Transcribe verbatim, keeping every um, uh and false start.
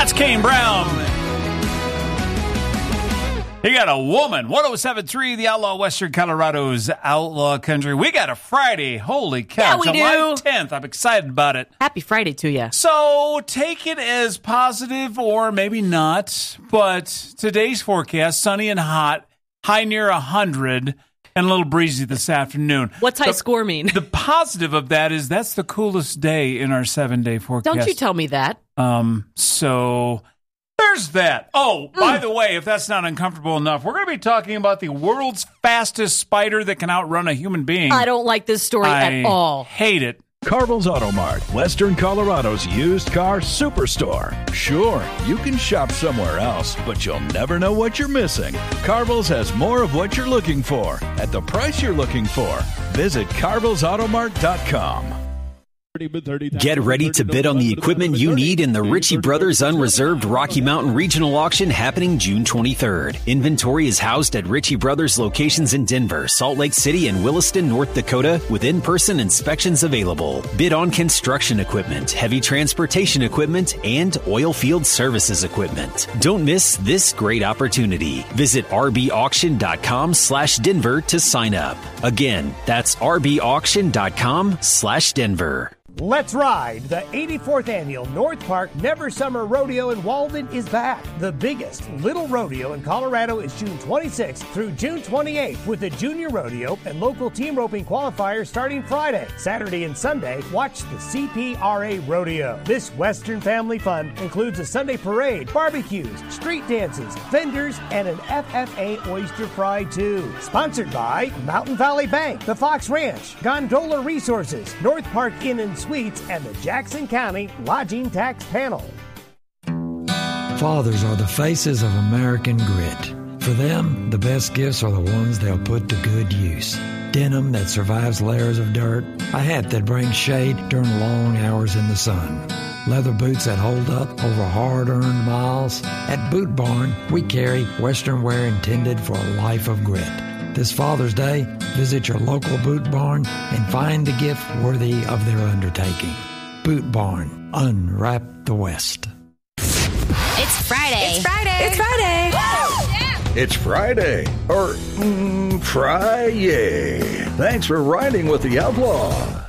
That's Kane Brown. You got a woman. one oh seven point three, the Outlaw Western Colorado's Outlaw Country. We got a Friday. Holy cow. Yeah, we July do. tenth. I'm excited about it. Happy Friday to you. So take it as positive or maybe not. But today's forecast, sunny and hot, high near one hundred, and a little breezy this afternoon. What's high the, score mean? The positive of that is that's the coolest day in our seven-day forecast. Don't you tell me that. Um. So there's that. Oh, mm. by the way, if that's not uncomfortable enough, we're going to be talking about the world's fastest spider that can outrun a human being. I don't like this story I at all. hate it. Carville's Auto Mart, Western Colorado's used car superstore. Sure, you can shop somewhere else, but you'll never know what you're missing. Carville's has more of what you're looking for at the price you're looking for. Visit carvilles auto mart dot com. Get ready to bid on the equipment you need in the Ritchie Brothers Unreserved Rocky Mountain Regional Auction happening June twenty-third. Inventory is housed at Ritchie Brothers locations in Denver, Salt Lake City, and Williston, North Dakota, with in-person inspections available. Bid on construction equipment, heavy transportation equipment, and oil field services equipment. Don't miss this great opportunity. Visit rbauction.com slash Denver to sign up. Again, that's rbauction.com slash Denver. Let's ride! The eighty-fourth annual North Park Never Summer Rodeo in Walden is back. The biggest little rodeo in Colorado is June twenty-sixth through June twenty-eighth with the Junior Rodeo and local team roping qualifiers starting Friday. Saturday and Sunday, watch the C P R A Rodeo. This Western family fun includes a Sunday parade, barbecues, street dances, vendors, and an F F A oyster fry too. Sponsored by Mountain Valley Bank, the Fox Ranch, Gondola Resources, North Park Inn and Suites, and the Jackson County Lodging Tax Panel. Fathers are the faces of American grit. For them, the best gifts are the ones they'll put to good use. Denim that survives layers of dirt, a hat that brings shade during long hours in the sun, leather boots that hold up over hard-earned miles. At Boot Barn, we carry Western wear intended for a life of grit. This Father's Day, visit your local Boot Barn and find the gift worthy of their undertaking. Boot Barn, unwrap the West. It's Friday. It's Friday. It's Friday. Yeah. It's Friday, or mm, Fry-yay. Thanks for riding with the Outlaw.